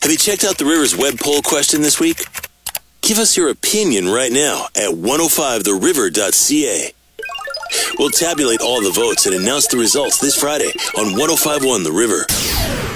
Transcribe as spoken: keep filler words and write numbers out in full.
Have you checked out the River's web poll question this week? Give us your opinion right now at ten five the river dot c a. We'll tabulate all the votes and announce the results this Friday on ten fifty-one The River.